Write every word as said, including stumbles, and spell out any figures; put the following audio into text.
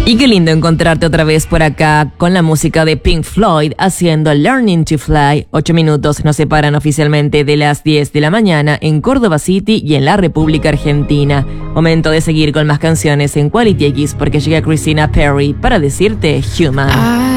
Y qué lindo encontrarte otra vez por acá con la música de Pink Floyd haciendo Learning to Fly. Ocho minutos nos separan oficialmente de las diez de la mañana en Córdoba City y en la República Argentina. Momento de seguir con más canciones en Quality X porque llega Christina Perri para decirte Human.